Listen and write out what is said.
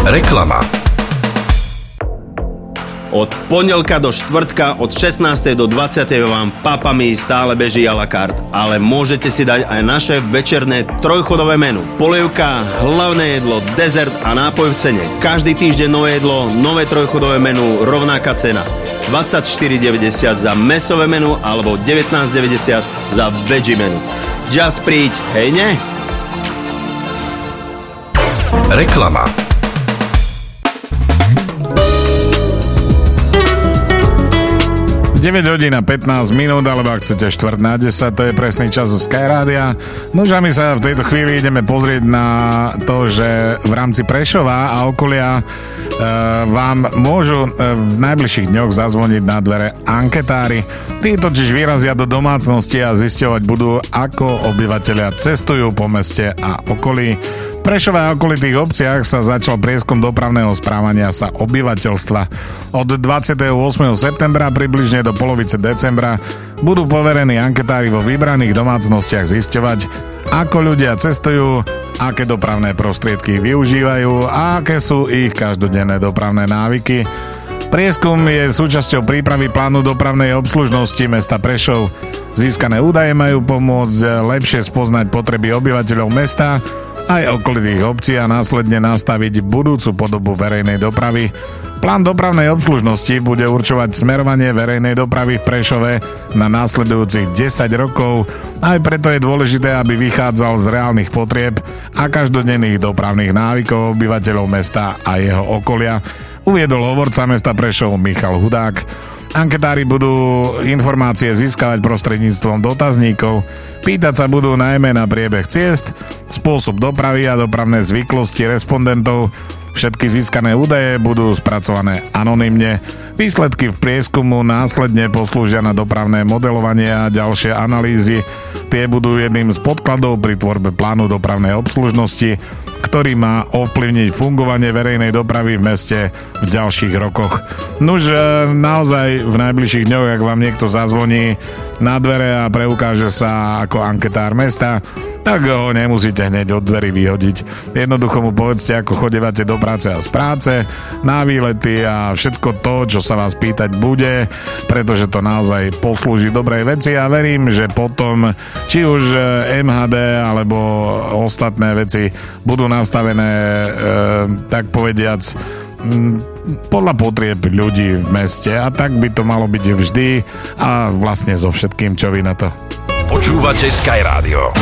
Reklama. Od pondelka do štvrtka od 16. do 20. vám Papami stále beží à la carte, ale môžete si dať aj naše večerné trojchodové menu. Polievka, hlavné jedlo, dezert a nápoj v cene. Každý týždeň nové jedlo, nové trojchodové menu, rovnaká cena. 24,90 za mäsové menu alebo 19,90 za veggie menu. Just príď, hej ne? Reklama. 9 hodín a 15 minút, alebo ak chcete 9:45, to je presný čas zo Skyrádia. No a my sa v tejto chvíli ideme pozrieť na to, že v rámci Prešova a okolia vám môžu v najbližších dňoch zazvoniť na dvere anketári. Tí totiž vyrazia do domácnosti a zisťovať budú, ako obyvatelia cestujú po meste a okolí. V Prešove a okolitých obciach sa začal prieskum dopravného správania sa obyvateľstva. Od 28. septembra približne do polovice decembra budú poverení anketári vo vybraných domácnostiach zisťovať, ako ľudia cestujú, aké dopravné prostriedky využívajú a aké sú ich každodenné dopravné návyky. Prieskum je súčasťou prípravy plánu dopravnej obslužnosti mesta Prešov. Získané údaje majú pomôcť lepšie spoznať potreby obyvateľov mesta aj okolitých obcí a následne nastaviť budúcu podobu verejnej dopravy. Plán dopravnej obslužnosti bude určovať smerovanie verejnej dopravy v Prešove na následujúcich 10 rokov. Aj preto je dôležité, aby vychádzal z reálnych potrieb a každodenných dopravných návykov obyvateľov mesta a jeho okolia, uviedol hovorca mesta Prešov Michal Hudák. Anketári budú informácie získavať prostredníctvom dotazníkov. Pýtať sa budú najmä na priebeh ciest, spôsob dopravy a dopravné zvyklosti respondentov. Všetky získané údaje budú spracované anonymne. Výsledky v prieskumu následne poslúžia na dopravné modelovanie a ďalšie analýzy. Tie budú jedným z podkladov pri tvorbe plánu dopravnej obslužnosti, ktorý má ovplyvniť fungovanie verejnej dopravy v meste v ďalších rokoch. Nuž naozaj v najbližších dňoch, ak vám niekto zazvoní na dvere a preukáže sa ako anketár mesta, tak ho nemusíte hneď od dverí vyhodiť. Jednoducho mu povedzte, ako chodívate do práce a z práce, na výlety a všetko to, čo sa vás pýtať bude, pretože to naozaj poslúži dobrej veci a verím, že potom či už MHD alebo ostatné veci budú nastavené tak povediac podľa potrieb ľudí v meste a tak by to malo byť vždy a vlastne so všetkým, čo vy na to. Počúvate Skyrádio.